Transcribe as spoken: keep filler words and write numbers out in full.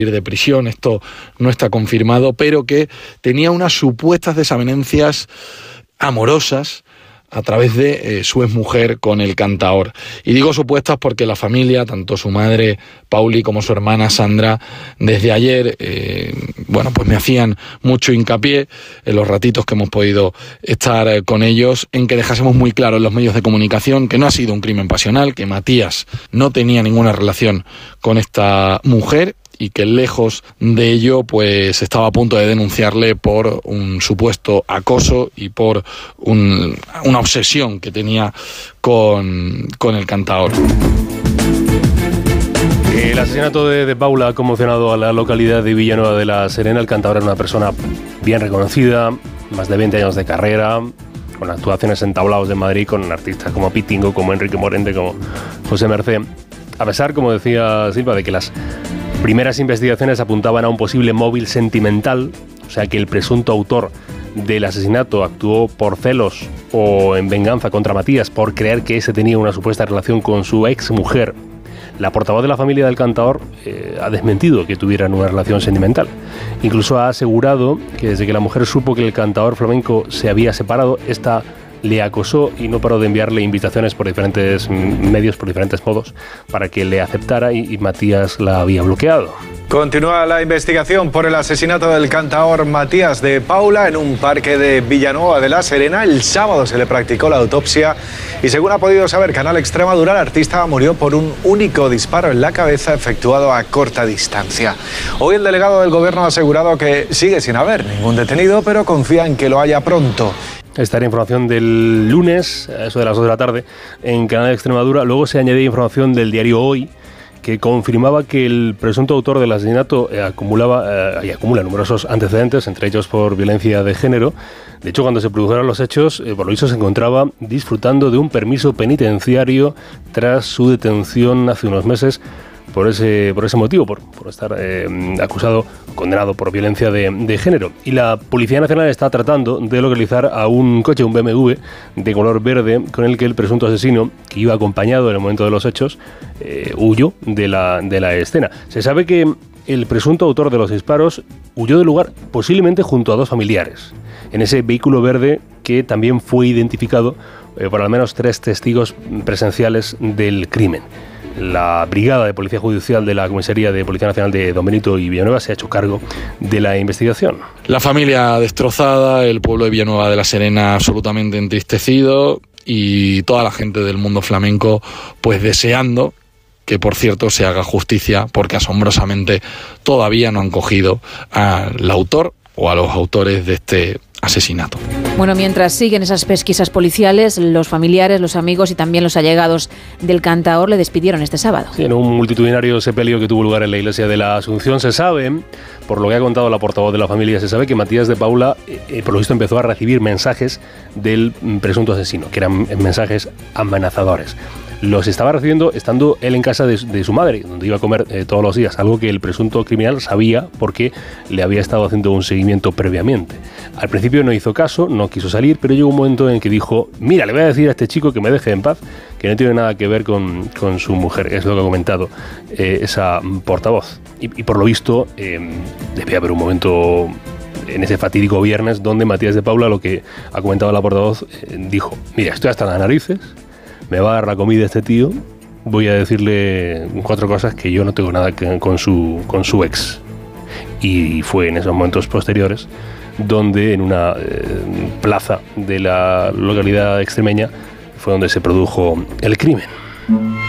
de prisión, esto no está confirmado, pero que tenía unas supuestas desavenencias amorosas a través de eh, su exmujer con el cantaor. Y digo supuestas porque la familia, tanto su madre Pauli como su hermana Sandra, desde ayer, eh, bueno, pues me hacían mucho hincapié en los ratitos que hemos podido estar eh, con ellos, en que dejásemos muy claro en los medios de comunicación que no ha sido un crimen pasional, que Matías no tenía ninguna relación con esta mujer, y que lejos de ello pues estaba a punto de denunciarle por un supuesto acoso y por un, una obsesión que tenía con, con el cantaor. El asesinato de, de Paula ha conmocionado a la localidad de Villanueva de la Serena. El cantaor era una persona bien reconocida, más de veinte años de carrera, con actuaciones en tablaos de Madrid, con artistas como Pitingo, como Enrique Morente, como José Mercé. A pesar, como decía Silva, de que las primeras investigaciones apuntaban a un posible móvil sentimental, o sea que el presunto autor del asesinato actuó por celos o en venganza contra Matías por creer que ese tenía una supuesta relación con su ex mujer. La portavoz de la familia del cantaor eh, ha desmentido que tuvieran una relación sentimental. Incluso ha asegurado que desde que la mujer supo que el cantaor flamenco se había separado, esta le acosó y no paró de enviarle invitaciones por diferentes medios, por diferentes modos, para que le aceptara, y, y Matías la había bloqueado. Continúa la investigación por el asesinato del cantaor Matías de Paula en un parque de Villanueva de la Serena. El sábado se le practicó la autopsia y, según ha podido saber Canal Extremadura, el artista murió por un único disparo en la cabeza efectuado a corta distancia. Hoy el delegado del gobierno ha asegurado que sigue sin haber ningún detenido, pero confía en que lo haya pronto. Esta era información del lunes, a eso de las dos de la tarde, en Canal Extremadura. Luego se añadía información del diario Hoy, que confirmaba que el presunto autor del asesinato eh, acumulaba eh, y acumula numerosos antecedentes, entre ellos por violencia de género. De hecho, cuando se produjeron los hechos, eh, por lo visto se encontraba disfrutando de un permiso penitenciario tras su detención hace unos meses por ese, por ese motivo, por, por estar eh, acusado, condenado por violencia de, de género. Y la Policía Nacional está tratando de localizar a un coche, un B M W de color verde, con el que el presunto asesino, que iba acompañado en el momento de los hechos, eh, huyó de la, de la escena. Se sabe que el presunto autor de los disparos huyó del lugar, posiblemente junto a dos familiares, en ese vehículo verde que también fue identificado eh, por al menos tres testigos presenciales del crimen. La Brigada de Policía Judicial de la Comisaría de Policía Nacional de Don Benito y Villanueva se ha hecho cargo de la investigación. La familia destrozada, el pueblo de Villanueva de la Serena absolutamente entristecido y toda la gente del mundo flamenco pues deseando que, por cierto, se haga justicia, porque asombrosamente todavía no han cogido al autor o a los autores de este asesinato. Bueno, mientras siguen esas pesquisas policiales, los familiares, los amigos y también los allegados del cantaor le despidieron este sábado. Sí, en un multitudinario sepelio que tuvo lugar en la iglesia de la Asunción, se sabe, por lo que ha contado la portavoz de la familia, se sabe que Matías de Paula, eh, por lo visto, empezó a recibir mensajes del presunto asesino, que eran mensajes amenazadores. Los estaba recibiendo estando él en casa de, de su madre, donde iba a comer eh, todos los días, algo que el presunto criminal sabía porque le había estado haciendo un seguimiento previamente. Al principio no hizo caso, no quiso salir, pero llegó un momento en que dijo: mira, le voy a decir a este chico que me deje en paz, que no tiene nada que ver con, con su mujer. Es lo que ha comentado eh, esa portavoz. Y, y por lo visto, eh, debía haber un momento en ese fatídico viernes donde Matías de Paula, lo que ha comentado la portavoz, eh, dijo: mira, estoy hasta las narices, me va a dar la comida este tío, voy a decirle cuatro cosas que yo no tengo nada que, con, su, con su ex. Y fue en esos momentos posteriores donde en una eh, plaza de la localidad extremeña fue donde se produjo el crimen.